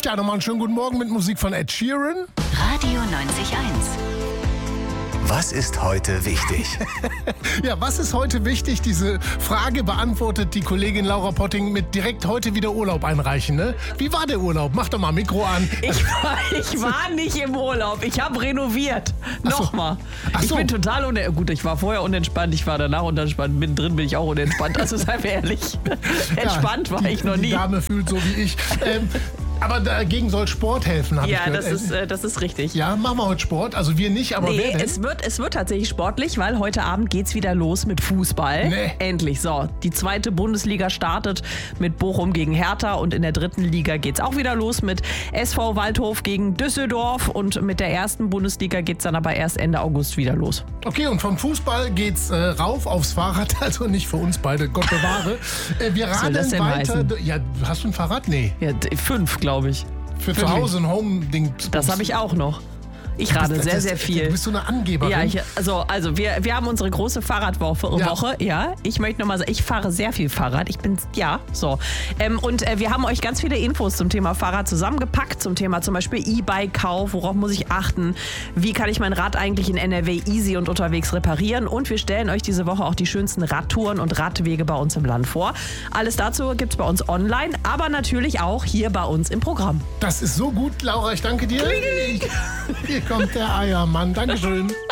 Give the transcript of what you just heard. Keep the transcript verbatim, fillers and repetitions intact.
Ja, nochmal einen schönen guten Morgen mit Musik von Ed Sheeran. Radio neunzig Komma eins. Was ist heute wichtig? Ja, was ist heute wichtig? Diese Frage beantwortet die Kollegin Laura Potting mit direkt heute wieder Urlaub einreichen. Ne? Wie war der Urlaub? Mach doch mal Mikro an. Ich war, ich war nicht im Urlaub. Ich habe renoviert. Ach so. Nochmal. Ach Ich so. bin total unentspannt. Gut, ich war vorher unentspannt, ich war danach unentspannt. Mittendrin bin ich auch unentspannt. Also seien wir ehrlich. Entspannt ja, war die, ich noch die nie. Die Dame fühlt so wie ich. Ähm, aber dagegen soll Sport helfen, habe ich Ja, gehört. das ist, äh, das ist richtig. Ja, machen wir heute Sport. Also wir nicht, aber Nee, wer denn? es wird, es wird tatsächlich sportlich, weil heute Abend geht's wieder los mit Fußball. Nee. Endlich. So, die zweite Bundesliga startet mit Bochum gegen Hertha und in der dritten Liga geht's auch wieder los mit S V Waldhof gegen Düsseldorf und mit der ersten Bundesliga geht's dann aber erst Ende August wieder los. Okay, und vom Fußball geht's äh, rauf aufs Fahrrad, also nicht für uns beide, Gott bewahre. Äh, wir Was soll das radeln denn weiter. heißen? Ja, hast du ein Fahrrad? Nee. Ja, d- fünf, glaube ich. Für zu Wirklich? Hause ein Home-Ding. Das habe ich auch noch. Ich radel sehr, sehr viel. Du bist so eine Angeberin. Ja, ich, also, also wir, wir haben unsere große Fahrradwoche. Ja. Woche, ja. Ich möchte nochmal sagen, ich fahre sehr viel Fahrrad. Ich bin, ja, so. Ähm, und äh, wir haben euch ganz viele Infos zum Thema Fahrrad zusammengepackt. Zum Thema zum Beispiel E-Bike-Kauf. Worauf muss ich achten? Wie kann ich mein Rad eigentlich in N R W easy und unterwegs reparieren? Und wir stellen euch diese Woche auch die schönsten Radtouren und Radwege bei uns im Land vor. Alles dazu gibt's bei uns online, aber natürlich auch hier bei uns im Programm. Das ist so gut, Laura, ich danke dir. Hier kommt der Eiermann. Dankeschön.